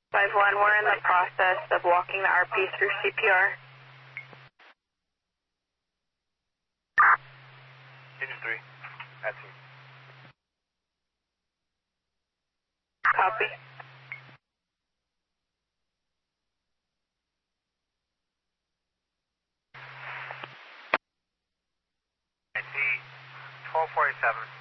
5-1, we're in the process of walking the RP through CPR. Engine 3, at team. Copy. I see 1247.